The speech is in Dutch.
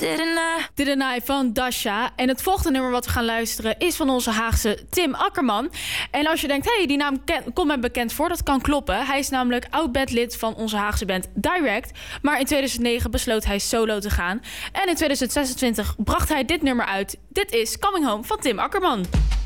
Didn't I van Dasha. En het volgende nummer wat we gaan luisteren is van onze Haagse Tim Akkerman. En als je denkt, hey, die naam komt mij bekend voor, dat kan kloppen. Hij is namelijk oud-bandlid van onze Haagse band Direct. Maar in 2009 besloot hij solo te gaan. En in 2026 bracht hij dit nummer uit. Dit is Coming Home van Tim Akkerman.